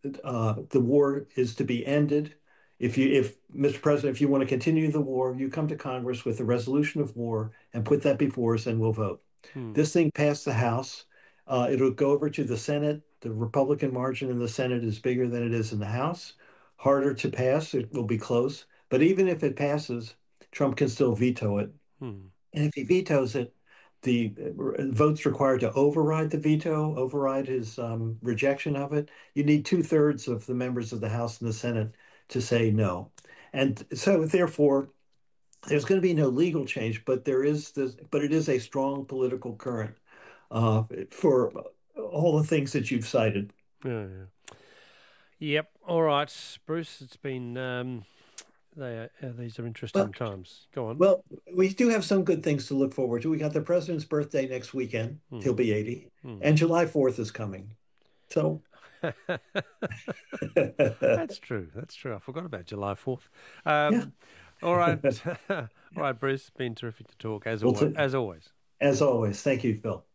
the war is to be ended. If Mr. President, if you want to continue the war, you come to Congress with a resolution of war and put that before us, and we'll vote. Hmm. This thing passed the House. It'll go over to the Senate. The Republican margin in the Senate is bigger than it is in the House. Harder to pass. It will be close. But even if it passes, Trump can still veto it. Hmm. And if he vetoes it, the votes required to override the veto, override his rejection of it, you need two-thirds of the members of the House and the Senate to say no. And so, therefore, there's going to be no legal change, but there is this, but it is a strong political current for all the things that you've cited. Yeah, yeah. Yep. All right, Bruce. It's been these are Well, interesting times. Go on. well, we do have some good things to look forward to. We got the president's birthday next weekend. He'll Hmm. be 80, Hmm. and July 4th is coming. So That's true. That's true. I forgot about July 4th. yeah. All right. All right, Bruce. Been terrific to talk as Well, always. As always. as always, thank you, Phil.